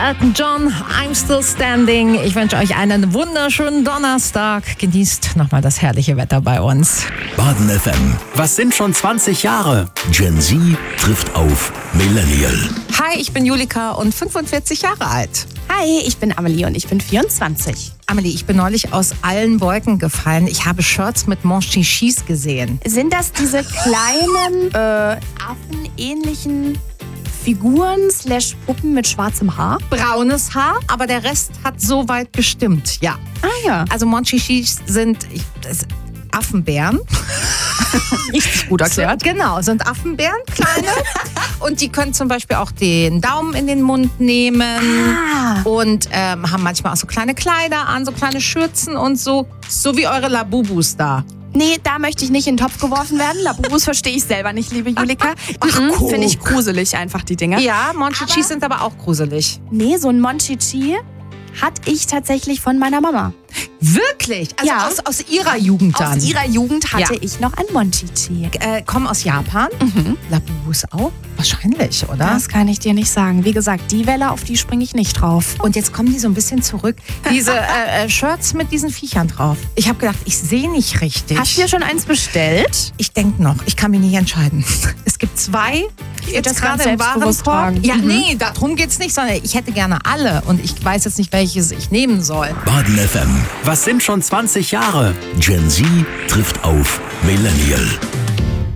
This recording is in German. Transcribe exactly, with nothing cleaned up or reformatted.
Elton John, I'm Still Standing. Ich wünsche euch einen wunderschönen Donnerstag. Genießt nochmal das herrliche Wetter bei uns. Baden F M. Was sind schon zwanzig Jahre? Gen Z trifft auf Millennial. Hi, ich bin Julika und fünfundvierzig Jahre alt. Hi, ich bin Amelie und ich bin vierundzwanzig. Amelie, ich bin neulich aus allen Wolken gefallen. Ich habe Shirts mit Monchichis gesehen. Sind das diese kleinen, äh, affenähnlichen Figuren slash Puppen mit schwarzem Haar? Braunes Haar, aber der Rest hat soweit gestimmt, ja. Ah ja. Also Monchichis sind ich, das, Affenbären. Richtig gut erklärt. So, genau, sind Affenbären, kleine. Und die können zum Beispiel auch den Daumen in den Mund nehmen. Ah. Und ähm, haben manchmal auch so kleine Kleider an, so kleine Schürzen und so. So wie eure Labubus da. Nee, da möchte ich nicht in den Topf geworfen werden. Labubus verstehe ich selber nicht, liebe Julika. Ach, Mhm, guck. Finde ich gruselig einfach, die Dinger. Ja, Monchichis sind aber auch gruselig. Nee, so ein Monchichi hatte ich tatsächlich von meiner Mama. Wirklich? Also Ja. aus, aus ihrer Jugend dann? Aus ihrer Jugend hatte Ja. ich noch ein Monchichi. äh, kommen aus Japan? Mhm. Labubus auch? Wahrscheinlich, oder? Das kann ich dir nicht sagen. Wie gesagt, die Welle, auf die springe ich nicht drauf. Und jetzt kommen die so ein bisschen zurück. Diese äh, äh, Shirts mit diesen Viechern drauf. Ich habe gedacht, ich sehe nicht richtig. Hast du dir schon eins bestellt? Ich denke noch, ich kann mich nicht entscheiden. Es gibt zwei. würd das Jetzt ganz gerade im selbstbewusst Warenkorb. tragen. Ja, Mhm. nee, darum geht's nicht, sondern ich hätte gerne alle. Und ich weiß jetzt nicht, welches ich nehmen soll. Baden F M. Was sind schon zwanzig Jahre? Gen Z trifft auf Millennial.